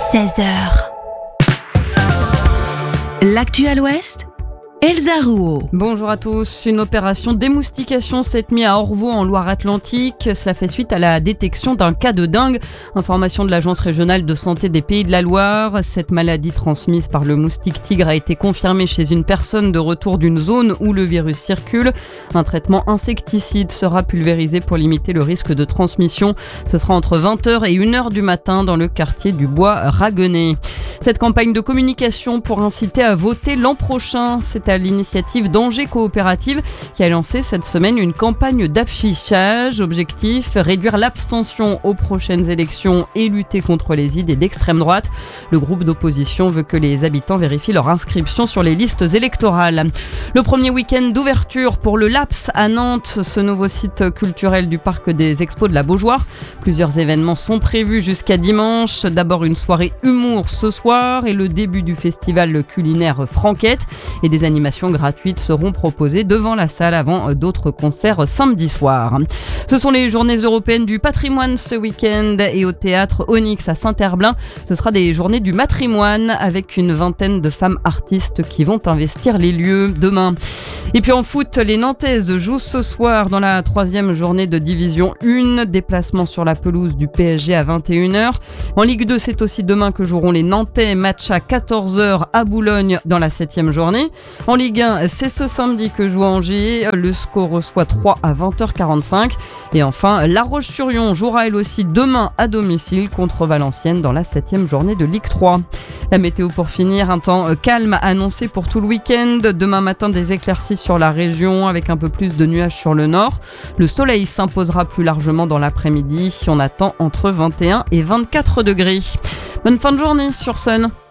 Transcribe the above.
16h. L'actu à l'Ouest, Elsa Rouault. Bonjour à tous. Une opération démoustication cette nuit à Orvaux en Loire-Atlantique. Cela fait suite à la détection d'un cas de dengue. Information de l'Agence régionale de santé des Pays de la Loire. Cette maladie transmise par le moustique tigre a été confirmée chez une personne de retour d'une zone où le virus circule. Un traitement insecticide sera pulvérisé pour limiter le risque de transmission. Ce sera entre 20h et 1h du matin dans le quartier du Bois-Raguenay. Cette campagne de communication pour inciter à voter l'an prochain, c'est à l'initiative d'Angers Coopérative qui a lancé cette semaine une campagne d'affichage. Objectif, réduire l'abstention aux prochaines élections et lutter contre les idées d'extrême droite. Le groupe d'opposition veut que les habitants vérifient leur inscription sur les listes électorales. Le premier week-end d'ouverture pour le Laps à Nantes, ce nouveau site culturel du parc des Expos de la Beaujoire. Plusieurs événements sont prévus jusqu'à dimanche. D'abord une soirée humour ce soir et le début du festival culinaire Franquette. Et des animations gratuites seront proposées devant la salle avant d'autres concerts samedi soir. Ce sont les journées européennes du patrimoine ce week-end et au théâtre Onyx à Saint-Herblain. Ce sera des journées du matrimoine avec une vingtaine de femmes artistes qui vont investir les lieux demain. Et puis en foot, les Nantaises jouent ce soir dans la 3e journée de Division 1. Déplacement sur la pelouse du PSG à 21h. En Ligue 2, c'est aussi demain que joueront les Nantais. Match à 14h à Boulogne dans la 7e journée. En Ligue 1, c'est ce samedi que joue Angers. Le SCO reçoit 3 à 20h45. Et enfin, La Roche-sur-Yon jouera elle aussi demain à domicile contre Valenciennes dans la 7e journée de Ligue 3. La météo pour finir, un temps calme annoncé pour tout le week-end. Demain matin, des éclaircies sur la région avec un peu plus de nuages sur le nord. Le soleil s'imposera plus largement dans l'après-midi. On attend entre 21 et 24 degrés. Bonne fin de journée sur Sun.